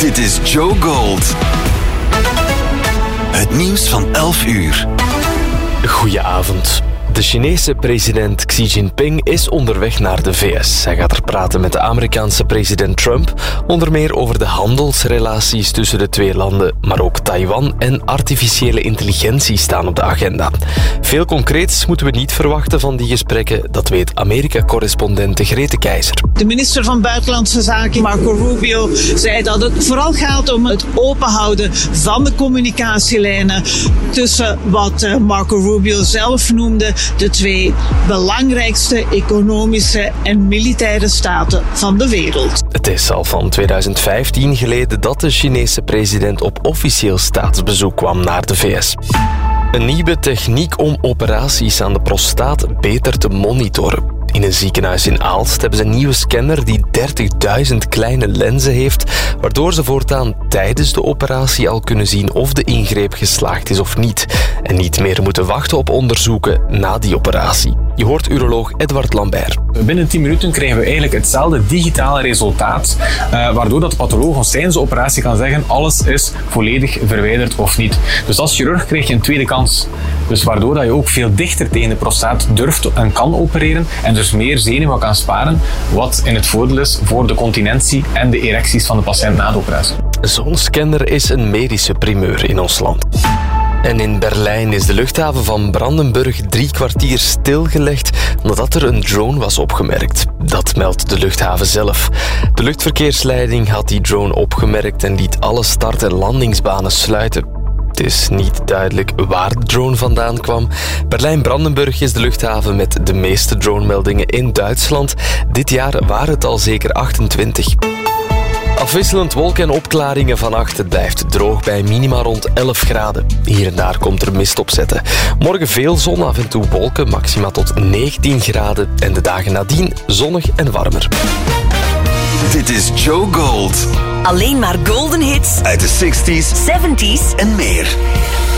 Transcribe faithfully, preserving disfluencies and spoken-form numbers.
Dit is Joe Gold. Het nieuws van elf uur. Goedenavond. De Chinese president Xi Jinping is onderweg naar de V S. Hij gaat er praten met de Amerikaanse president Trump, onder meer over de handelsrelaties tussen de twee landen, maar ook Taiwan en artificiële intelligentie staan op de agenda. Veel concreets moeten we niet verwachten van die gesprekken, dat weet Amerika-correspondent Grete Keizer. De minister van Buitenlandse Zaken, Marco Rubio, zei dat het vooral gaat om het openhouden van de communicatielijnen tussen wat Marco Rubio zelf noemde de twee belangrijkste economische en militaire staten van de wereld. Het is al van tweeduizend vijftien geleden dat de Chinese president op officieel staatsbezoek kwam naar de V S. Een nieuwe techniek om operaties aan de prostaat beter te monitoren. In een ziekenhuis in Aalst hebben ze een nieuwe scanner die dertigduizend kleine lenzen heeft, waardoor ze voortaan tijdens de operatie al kunnen zien of de ingreep geslaagd is of niet. En niet meer moeten wachten op onderzoeken na die operatie. Je hoort uroloog Edward Lambert. Binnen tien minuten krijgen we eigenlijk hetzelfde digitale resultaat, uh, waardoor dat de patholoog ons tijdens de operatie kan zeggen alles is volledig verwijderd of niet. Dus als chirurg krijg je een tweede kans. Dus waardoor dat je ook veel dichter tegen de prostaat durft en kan opereren en dus meer zenuwen kan sparen, wat in het voordeel is voor de continentie en de erecties van de patiënt na de operatie. Zo'n scanner is een medische primeur in ons land. En in Berlijn is de luchthaven van Brandenburg drie kwartier stilgelegd nadat er een drone was opgemerkt. Dat meldt de luchthaven zelf. De luchtverkeersleiding had die drone opgemerkt en liet alle start- en landingsbanen sluiten. Het is niet duidelijk waar de drone vandaan kwam. Berlijn-Brandenburg is de luchthaven met de meeste dronemeldingen in Duitsland. Dit jaar waren het al zeker achtentwintig. Afwisselend wolken en opklaringen vannacht. Het blijft droog bij minima rond elf graden. Hier en daar komt er mist opzetten. Morgen veel zon, af en toe wolken, maxima tot negentien graden. En de dagen nadien zonnig en warmer. Dit is Joe Gold. Alleen maar golden hits Uit de zestig's, zeventig's en meer.